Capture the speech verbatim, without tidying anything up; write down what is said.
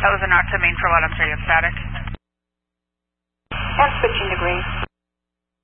That was an octa main for one, I'm sorry, it's static. And switching degrees.